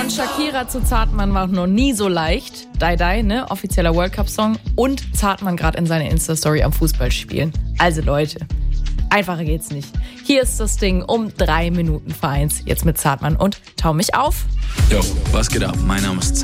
Von Shakira zu Zartmann war noch nie so leicht. Die Die, ne? Offizieller World Cup Song. Und Zartmann gerade in seiner Insta-Story am Fußball spielen. Also Leute, einfacher geht's nicht. Hier ist das Ding um 3 Minuten vor 1. Jetzt mit Zartmann und Tau mich auf. Yo, was geht ab? Mein Name ist